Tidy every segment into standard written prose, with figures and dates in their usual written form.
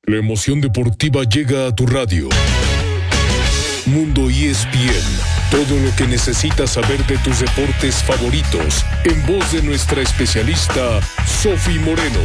La emoción deportiva llega a tu radio. Mundo ESPN. Todo lo que necesitas saber de tus deportes favoritos. En voz de nuestra especialista, Sofi Moreno.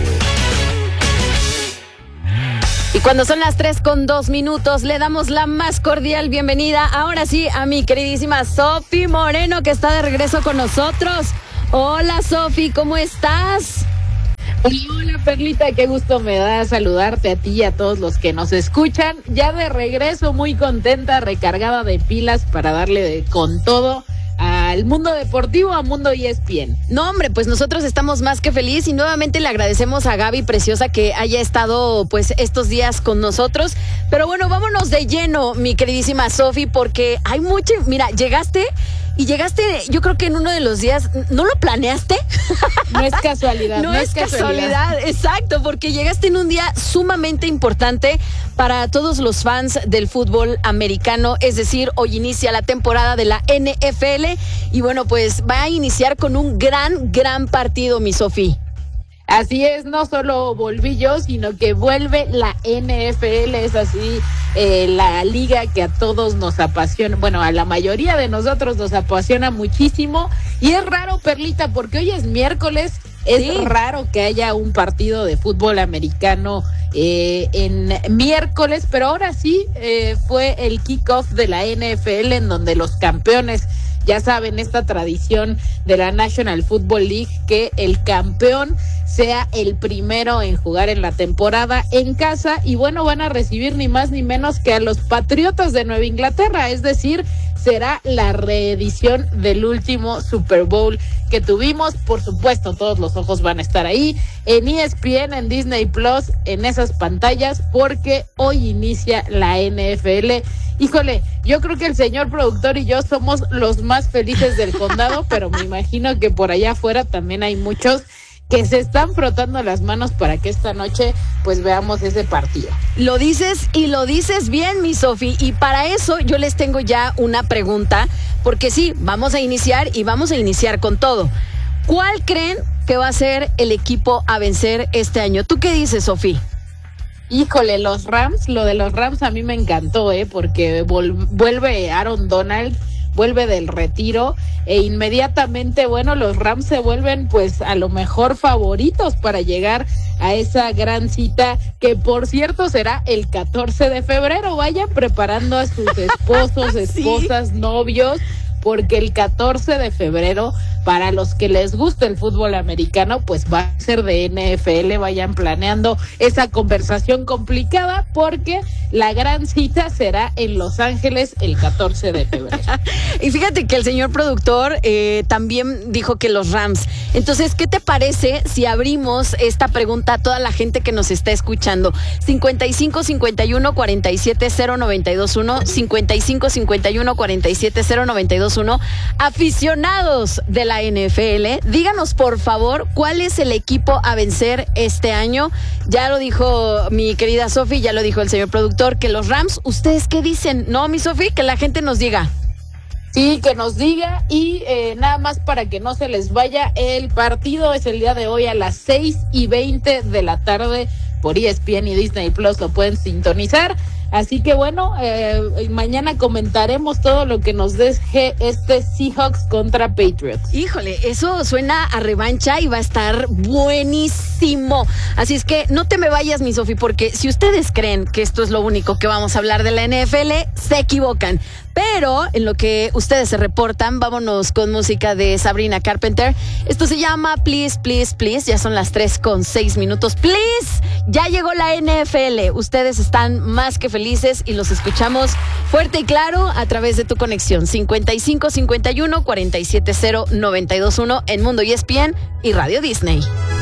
Y cuando son las 3:02, le damos la más cordial bienvenida, ahora sí, a mi queridísima Sofi Moreno, que está de regreso con nosotros. Hola, Sofi, ¿cómo estás? Hola, Perlita, qué gusto me da saludarte a ti y a todos los que nos escuchan. Ya de regreso, muy contenta, recargada de pilas para darle con todo al mundo deportivo, a Mundo ESPN. No, hombre, pues nosotros estamos más que feliz y nuevamente le agradecemos a Gaby Preciosa que haya estado pues estos días con nosotros. Pero bueno, vámonos de lleno, mi queridísima Sofi, porque hay mucho. Mira, llegaste, yo creo que en uno de los días, ¿no lo planeaste? No es casualidad. No es casualidad, exacto, porque llegaste en un día sumamente importante para todos los fans del fútbol americano, es decir, hoy inicia la temporada de la NFL y bueno, pues va a iniciar con un gran partido, mi Sofi. Así es, no solo volví yo, sino que vuelve la NFL, es así la liga que a todos nos apasiona, bueno, a la mayoría de nosotros nos apasiona muchísimo. Y es raro, Perlita, porque hoy es miércoles, es raro que haya un partido de fútbol americano en miércoles, pero ahora sí fue el kickoff de la NFL en donde los campeones, ya saben, esta tradición de la National Football League, que el campeón sea el primero en jugar en la temporada en casa, y bueno, van a recibir ni más ni menos que a los Patriotas de Nueva Inglaterra, es decir, será la reedición del último Super Bowl que tuvimos. Por supuesto, todos los ojos van a estar ahí, en ESPN, en Disney Plus, en esas pantallas, porque hoy inicia la NFL. Híjole, yo creo que el señor productor y yo somos los más felices del condado, pero me imagino que por allá afuera también hay muchos que se están frotando las manos para que esta noche pues veamos ese partido. Lo dices y lo dices bien, mi Sofi, y para eso yo les tengo ya una pregunta, porque sí, vamos a iniciar con todo. ¿Cuál creen que va a ser el equipo a vencer este año? ¿Tú qué dices, Sofi? Híjole, los Rams, lo de los Rams a mí me encantó, porque vuelve Aaron Donald, vuelve del retiro e inmediatamente, bueno, los Rams se vuelven pues a lo mejor favoritos para llegar a esa gran cita que por cierto será el 14 de febrero. Vayan preparando a sus esposos, esposas, novios, porque el 14 de febrero, para los que les gusta el fútbol americano, pues va a ser de NFL. Vayan planeando esa conversación complicada, porque la gran cita será en Los Ángeles el 14 de febrero. Y fíjate que el señor productor también dijo que los Rams. Entonces, ¿qué te parece si abrimos esta pregunta a toda la gente que nos está escuchando? 55 51 47 0921, 55 51 47 0921, aficionados de la NFL, díganos por favor cuál es el equipo a vencer este año. Ya lo dijo mi querida Sofi, ya lo dijo el señor productor, que los Rams. ¿Ustedes qué dicen? No, mi Sofi, que la gente nos diga. Sí, que nos diga, y nada más para que no se les vaya, el partido es el día de hoy a las 6:20 de la tarde por ESPN y Disney Plus, lo pueden sintonizar. Así que bueno, mañana comentaremos todo lo que nos deje este Seahawks contra Patriots. Híjole, eso suena a revancha y va a estar buenísimo. Así es que no te me vayas, mi Sofi, porque si ustedes creen que esto es lo único que vamos a hablar de la NFL, se equivocan. Pero en lo que ustedes se reportan, vámonos con música de Sabrina Carpenter. Esto se llama Please, Please, Please. Ya son las 3:06. Please, ya llegó la NFL. Ustedes están más que felices y los escuchamos fuerte y claro a través de tu conexión 55 51 47 0921 en Mundo ESPN y Radio Disney.